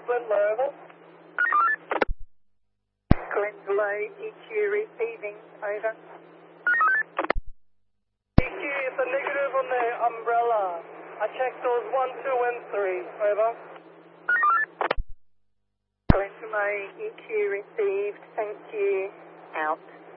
Glendalough, over. Glendalough, EQ receiving, over. EQ, it's a negative on the umbrella. I checked doors 1, 2 and 3, over. Glendalough, EQ received, thank you, out.